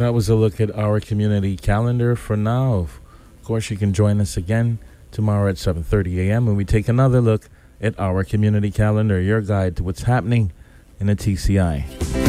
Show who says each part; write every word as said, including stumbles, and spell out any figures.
Speaker 1: That was a look at our community calendar for now. Of course, you can join us again tomorrow at seven thirty a.m. when we take another look at our community calendar, your guide to what's happening in the T C I.